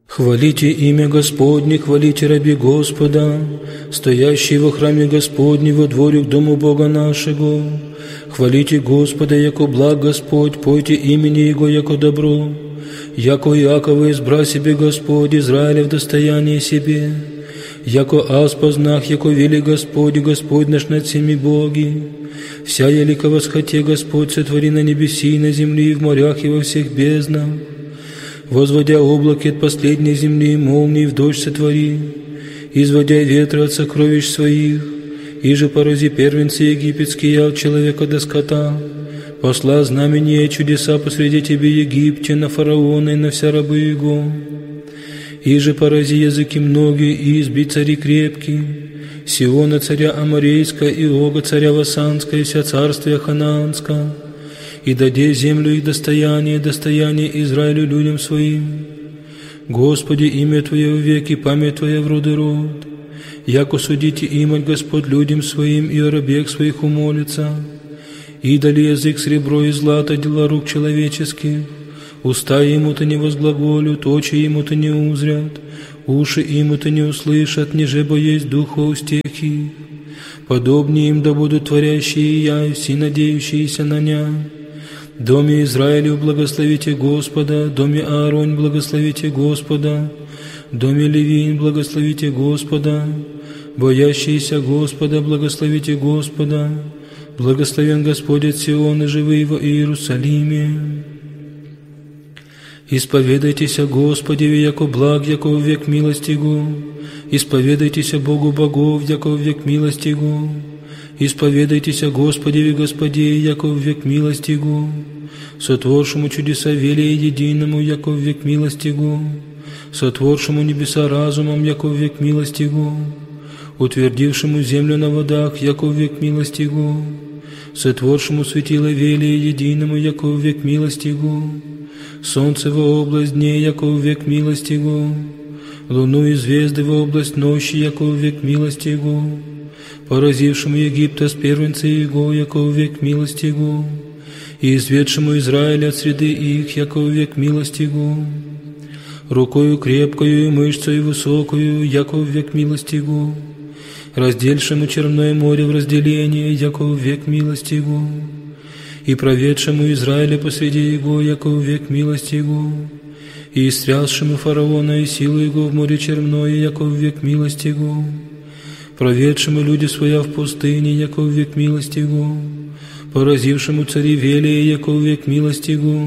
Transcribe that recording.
Хвалите имя Господне, хвалите раби Господа, стоящие во храме Господне, во дворе к дому Бога нашего. Хвалите Господа, яко благ Господь, пойте имени Его, яко добро. Яко Иакова избра себе Господь, Израиля в достояние себе. Яко аз познах, яко вели Господь, Господь наш над всеми боги. Вся елика восхоте Господь сотвори на небеси и на земли, и в морях, и во всех безднах. Возводя облаки от последней земли, молнии в дождь сотвори, изводя ветры от сокровищ своих, и же порази первенцы египетские от человека до скота, посла знамения и чудеса посреди тебе Египте, на фараона и на вся рабы его, и же порази языки многие, и изби цари крепкие, Сиона царя Аморейска, и Ога царя Васанска, и вся царствие Ханаанска, и даде землю их достояние Израилю людям своим. Господи, имя Твое в веки, память Твоя в роды род. Яко судите имать Господь людям своим, и о рабех своих умолится. И дали язык сребро и злато, дела рук человеческих. Уста ему-то не возглаголют, очи ему-то не узрят, уши ему-то не услышат, ниже бо есть духа устехи. Подобнее им да будут творящие я, и все надеющиеся на ня. Доме Израилю благословите Господа, доме Ааронь благословите Господа, доме Левин благословите Господа, боящиеся Господа благословите Господа, благословен Господь от Сиона, живый во Иерусалиме. Исповедайтесь о Господе, яко благ, яко в век милости Его, исповедайтесь о Богу богов, яко в век милости Его. Исповедайтесь о Господе и Господе, яко в век милости Его, сотворшему чудеса велия единому, яко в век милости Его, сотворшему небеса разумом, яко в век милости Его, утвердившему землю на водах, яко в век милости Его, сотворшему светило велия единому, яко в век милости Его, солнце во область дней, яко в век милости Его, луну и звезды во область ночи, яко в век милости Его, поразившему Египта с первенца Его, яко в век милости Его, и изведшему Израиля от среды их, яко в век милости Его, рукою крепкою и мышцою высокою, яко в век милости Его, раздельшему Черное море в разделение, яко в век милости Его, и проведшему Израиля посреди Его, яко в век милости Его, и истрясшему фараона и силу Его в море Черное, яко в век милости Его, проведшему люди своя в пустыне, яко в век милости Его, поразившему цари велия, яко в век милости Его,